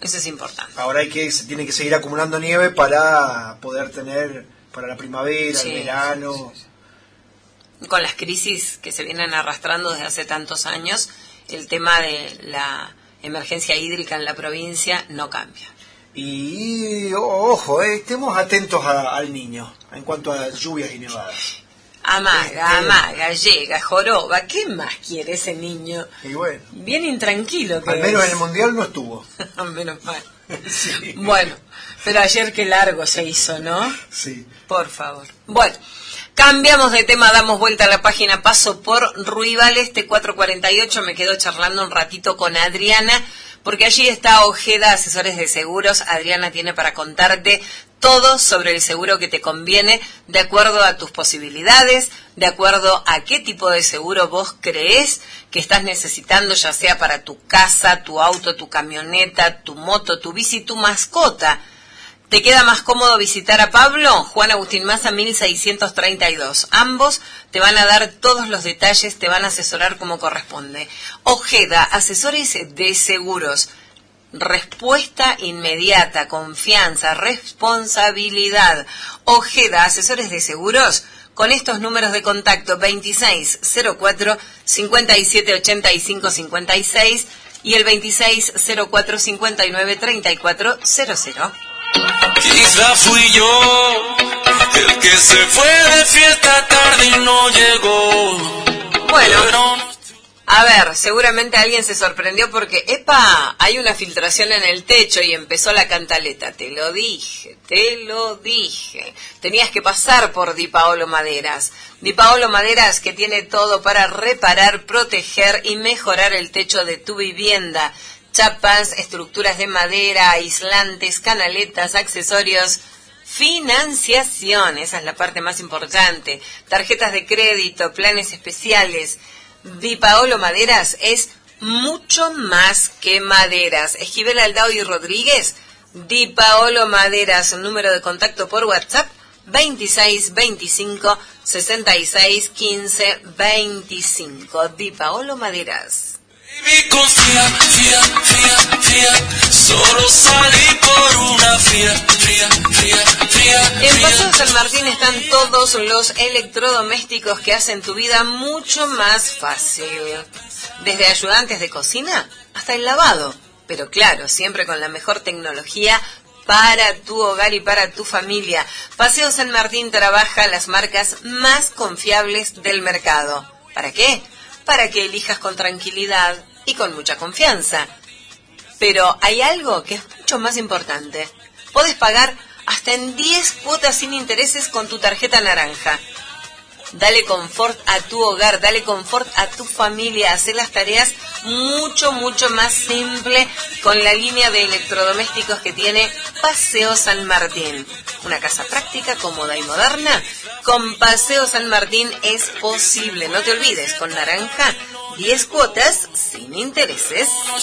Eso es importante. Ahora se tiene que seguir acumulando nieve para poder tener para la primavera, el verano. Sí. Con las crisis que se vienen arrastrando desde hace tantos años, el tema de la emergencia hídrica en la provincia no cambia. Y ojo, estemos atentos al niño en cuanto a lluvias y nevadas. Amaga, llega, joroba, ¿qué más quiere ese niño? Y bueno, bien intranquilo que al menos en el Mundial no estuvo. Menos mal. Sí. Bueno, pero ayer qué largo se hizo, ¿no? Sí. Por favor. Bueno, cambiamos de tema, damos vuelta a la página, paso por Ruibal, 448, me quedo charlando un ratito con Adriana, porque allí está Ojeda, asesores de seguros. Adriana tiene para contarte todo sobre el seguro que te conviene, de acuerdo a tus posibilidades, de acuerdo a qué tipo de seguro vos crees que estás necesitando, ya sea para tu casa, tu auto, tu camioneta, tu moto, tu bici, tu mascota. ¿Te queda más cómodo visitar a Pablo? Juan Agustín Maza, 1632. Ambos te van a dar todos los detalles, te van a asesorar como corresponde. Ojeda, asesores de seguros. Respuesta inmediata, confianza, responsabilidad. Ojeda, asesores de seguros, con estos números de contacto: 2604-5785-56 y el 2604-593400. Quizá fui yo el que se fue de fiesta tarde y no llegó. Bueno, a ver, seguramente alguien se sorprendió porque, ¡epa!, hay una filtración en el techo y empezó la cantaleta. Te lo dije. Tenías que pasar por Di Paolo Maderas. Di Paolo Maderas, que tiene todo para reparar, proteger y mejorar el techo de tu vivienda. Chapas, estructuras de madera, aislantes, canaletas, accesorios, financiación, esa es la parte más importante, tarjetas de crédito, planes especiales. Di Paolo Maderas es mucho más que maderas. Esquivel Aldao y Rodríguez, Di Paolo Maderas, un número de contacto por WhatsApp, 26 25 66 15 25. Di Paolo Maderas. Baby, confía, fía, solo salí por una fría. En Paseo San Martín están todos los electrodomésticos que hacen tu vida mucho más fácil. Desde ayudantes de cocina hasta el lavado. Pero claro, siempre con la mejor tecnología para tu hogar y para tu familia. Paseo San Martín trabaja las marcas más confiables del mercado. ¿Para qué? Para que elijas con tranquilidad y con mucha confianza. Pero hay algo que es mucho más importante. Podés pagar hasta en 10 cuotas sin intereses con tu tarjeta naranja. Dale confort a tu hogar, dale confort a tu familia. Hacé las tareas mucho más simple con la línea de electrodomésticos que tiene Paseo San Martín. Una casa práctica, cómoda y moderna. Con Paseo San Martín es posible. No te olvides, con naranja, 10 cuotas sin intereses.